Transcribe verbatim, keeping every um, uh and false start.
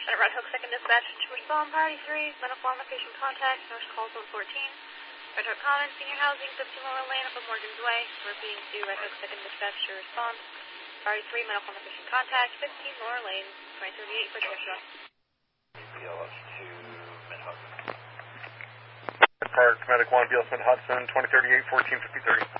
Center Red Hook second Dispatch to respond. Priority three, medical on location contact, North Call Zone fourteen. Red Hook Commons, Senior Housing, fifteen Lower Lane, up on Morgan's Way. Repeating to Red Hook second Dispatch to respond. Priority three, medical on location contact, fifteen Lower Lane, twenty thirty-eight for Joshua. B L S to Mid-Hudson. Park, Medic one, B L S Mid-Hudson, twenty thirty-eight, fourteen fifty-three.